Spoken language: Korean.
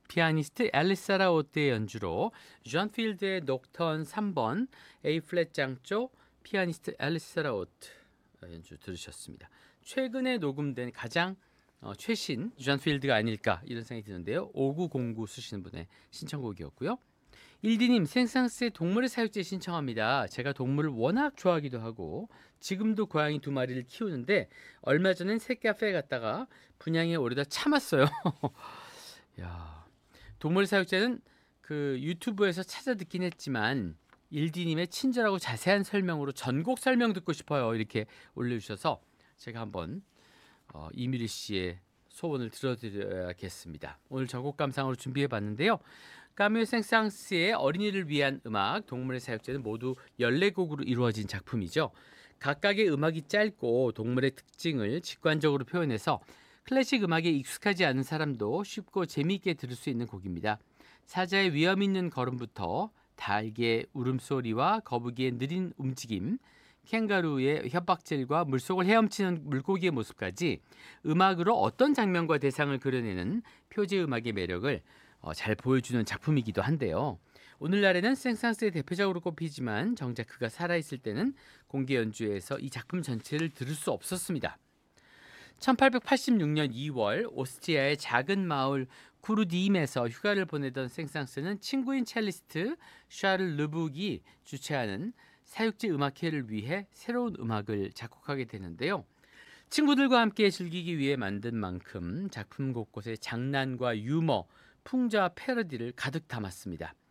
피아니스트 앨리사라 오트의 연주로 존 필드의 녹턴 3번 A 플랫 장조 피아니스트 앨리사라 오트 연주 들으셨습니다. 최근에 녹음된 가장 최신 존 필드가 아닐까 이런 생각이 드는데요. 5909 쓰시는 분의 신청곡이었고요. 일디님 생상스의 동물의 사육제 신청합니다. 제가 동물을 워낙 좋아하기도 하고 지금도 고양이 2마리를 키우는데 얼마 전엔 새카페에 갔다가 분양에 오르다 참았어요. 야, 동물 사육제는 그 유튜브에서 찾아 듣긴 했지만 일디님의 친절하고 자세한 설명으로 전곡 설명 듣고 싶어요. 이렇게 올려주셔서 제가 한번 이미리 씨의 소원을 들어드려야겠습니다. 오늘 전곡 감상으로 준비해봤는데요. 까뮤 생상스의 어린이를 위한 음악 동물의 사육제는 모두 14곡으로 이루어진 작품이죠. 각각의 음악이 짧고 동물의 특징을 직관적으로 표현해서 클래식 음악에 익숙하지 않은 사람도 쉽고 재미있게 들을 수 있는 곡입니다. 사자의 위험 있는 걸음부터 닭의 울음소리와 거북이의 느린 움직임, 캥거루의 협박질과 물속을 헤엄치는 물고기의 모습까지 음악으로 어떤 장면과 대상을 그려내는 표제 음악의 매력을 잘 보여주는 작품이기도 한데요. 오늘날에는 생상스의 대표작으로 꼽히지만 정작 그가 살아있을 때는 공개 연주회에서 이 작품 전체를 들을 수 없었습니다. 1886년 2월 오스트리아의 작은 마을 쿠르디임에서 휴가를 보내던 생상스는 친구인 첼리스트 샤를 르북이 주최하는 사육제 음악회를 위해 새로운 음악을 작곡하게 되는데요. 친구들과 함께 즐기기 위해 만든 만큼 작품 곳곳에 장난과 유머, 풍자와 패러디를 가득 담았습니다.